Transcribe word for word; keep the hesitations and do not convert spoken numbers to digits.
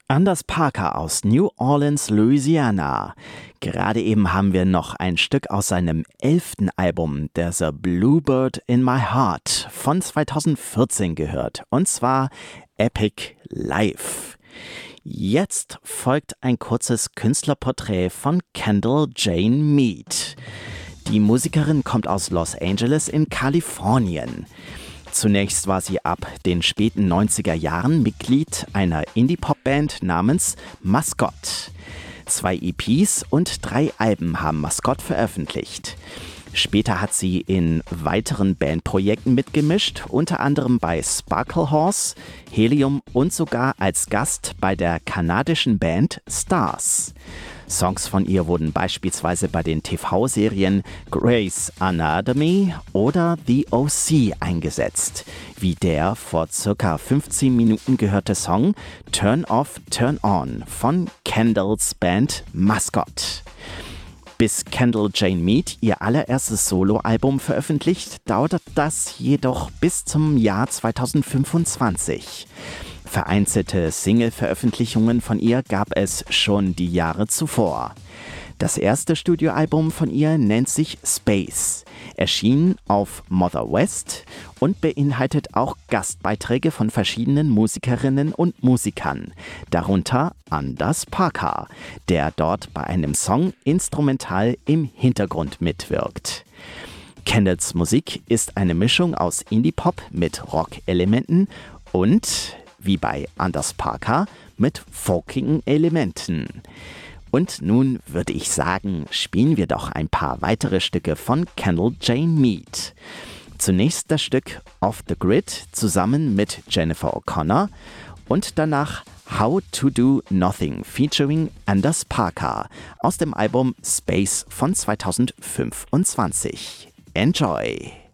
Anders Parker aus New Orleans, Louisiana. Gerade eben haben wir noch ein Stück aus seinem elften Album, There's a Bluebird in My Heart, von zweitausendvierzehn gehört. Und zwar Epic Life. Jetzt folgt ein kurzes Künstlerporträt von Kendall Jane Mead. Die Musikerin kommt aus Los Angeles in Kalifornien. Zunächst war sie ab den späten neunziger Jahren Mitglied einer Indie-Pop-Band namens Mascot. Zwei E Ps und drei Alben haben Mascot veröffentlicht. Später hat sie in weiteren Bandprojekten mitgemischt, unter anderem bei Sparkle Horse, Helium und sogar als Gast bei der kanadischen Band Stars. Songs von ihr wurden beispielsweise bei den T V-Serien Grey's Anatomy oder The O C eingesetzt, wie der vor circa fünfzehn Minuten gehörte Song Turn Off, Turn On von Kendalls Band Mascot. Bis Kendall Jane Mead ihr allererstes Soloalbum veröffentlicht, dauert das jedoch bis zum Jahr zweitausendfünfundzwanzig. Vereinzelte Single-Veröffentlichungen von ihr gab es schon die Jahre zuvor. Das erste Studioalbum von ihr nennt sich Space, erschien auf Mother West und beinhaltet auch Gastbeiträge von verschiedenen Musikerinnen und Musikern, darunter Anders Parker, der dort bei einem Song instrumental im Hintergrund mitwirkt. Kendalls Musik ist eine Mischung aus Indie-Pop mit Rock-Elementen und, wie bei Anders Parker, mit folkigen Elementen. Und nun würde ich sagen, spielen wir doch ein paar weitere Stücke von Kendall Jane Mead. Zunächst das Stück Off the Grid zusammen mit Jennifer O'Connor und danach How to Do Nothing featuring Anders Parker aus dem Album Space von zweitausendfünfundzwanzig. Enjoy!